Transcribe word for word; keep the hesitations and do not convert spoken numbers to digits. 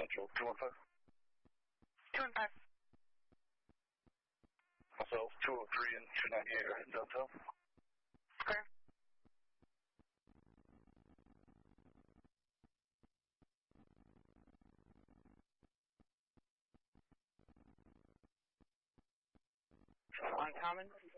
Central, two one five. two one five. Myself, two oh three and two ninety-eight are heading downtown. Square. Uncommon,